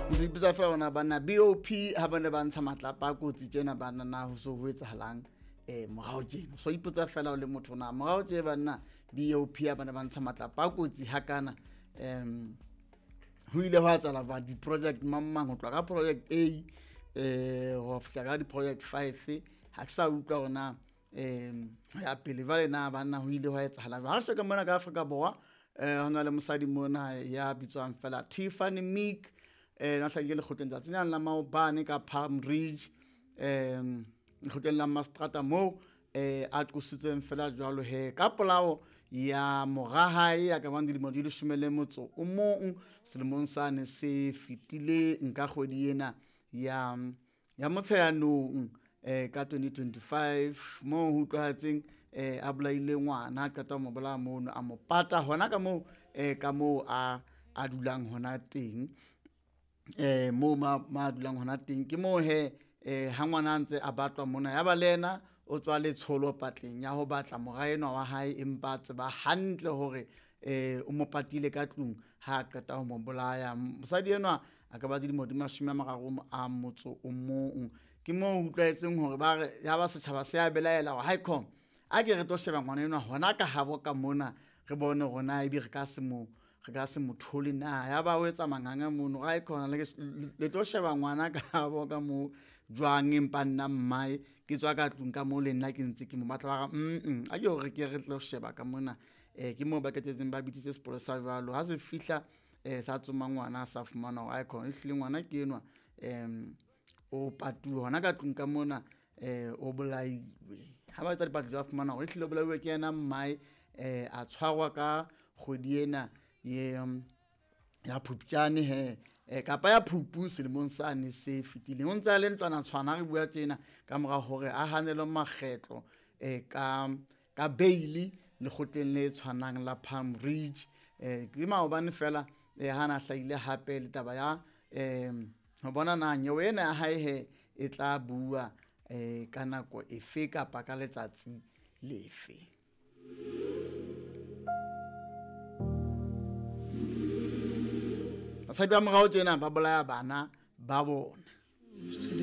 Di ipotsa fela ona bana BOP ha ba ne ba ntsha matlapa a kotsi tjena bana na ho so ho etsahalang morao tjena. So ipotsa fela o le motho na morao tje bana BOP ha ba ne ba ntsha matlapa a kotsi hakana ho ile ho etsahala ba di project mamang ho tloha ka project A ho fihla ka di project 5 ha ke sa utlwa hona ya pele vale na bana ho ile ho etsahala ha se ka mona ka Afrika Borwa hona le mosadi mona ya bitswang fela Tiffany Meek na hlagile le khoteng tsa tsena la maobane ka Palm Ridge khoteng la Mastrata mo a tkusutseng fela jwalo he ka polao ya mogahae ya ka bang dilemo di 10 motso o mong selemong sane se fitile nka kgwedi ena ya motsheanong ka 2025 mo ho tlohatseng a bolaile ngwana ka ta mo bola mono a mo pata hona ka mo a dulang hona teng mo ma dulang hona teng ke mo he ha ngwana ntse a batlwa mona ya ba lena o tswa le tsholo patleng ya ho batla moraenwa wa hae empa tseba hantle hore o mo patile ka tlung ha qeta ho mo bolaya mosadi enwa a ka ba di modimo 30 a motso o mong ke mo ho tlwaetseng hore ba re ya ba setjhaba se a belaela wa haicom a ke re to sheba ngwana enwa hona ka habo ka mona re bone rona e bi re ka se mo thole na ya ba o etsa manganga mono ga ikona le tlo sheba ngwana ka habo ka mo jwang empa nna mmae ke tswa ka tlung ka mo le nna ke ntse ke mo batla ba a ke hore ke re tlo sheba ka mona ke mo ba ketetseng ba bitsitse sepolesa jalo ha se fihla sa tsoma ngwana sa fumana wa icon e hlile ngwana ke enwa o patu hona ka tlung ka mona o bolaiwe ha ba tsa dipatlo tsa fumana o hlile o bolaiwe ke yena mmae a tshwarwa ka kgwedi ena ya Phupjane he kapa ya Phupu selemong sane se fitile o ntse le ntlwana tshwana re bua tjena ka mora hore a hanelwe makgetlo ka bail le khotleng le tshwanang la Palm Ridge ke maobane fela hana hlaile hape le taba ya ho bona na nyewe ena ya hae he e tla bua ka nako efe kapa ka letsatsi lefe. Basadi ba morao tjena ba bolaya bana ba bona.